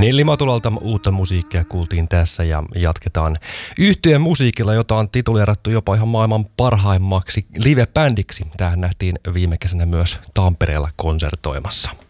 Nellimatulalta uutta musiikkia kuultiin tässä ja jatketaan yhtyeen musiikilla, jota on tituleerattu jopa ihan maailman parhaimmaksi live-bändiksi. Tähän nähtiin viime kesänä myös Tampereella konsertoimassa.